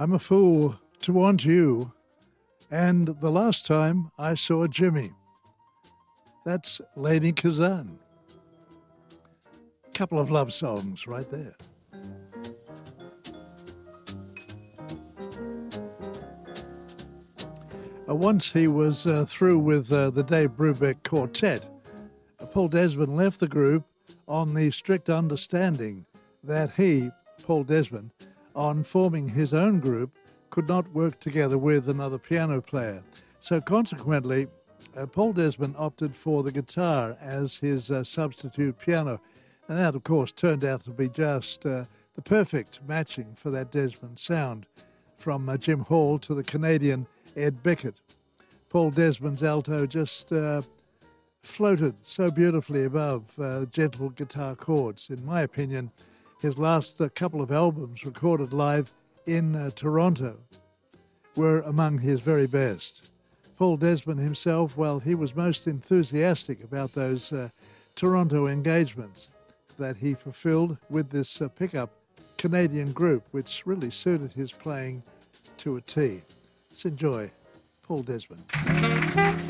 I'm a fool to want you, and the last time I saw Jimmy. That's Lady Kazan. Couple of love songs right there. Once he was through with the Dave Brubeck Quartet, Paul Desmond left the group on the strict understanding that he, Paul Desmond, on forming his own group, could not work together with another piano player. So consequently, Paul Desmond opted for the guitar as his substitute piano. And that, of course, turned out to be just the perfect matching for that Desmond sound, from Jim Hall to the Canadian Ed Bickett. Paul Desmond's alto just floated so beautifully above gentle guitar chords. In my opinion, his last couple of albums recorded live in Toronto were among his very best. Paul Desmond himself, well, he was most enthusiastic about those Toronto engagements that he fulfilled with this pickup Canadian group, which really suited his playing to a T. Let's enjoy Paul Desmond.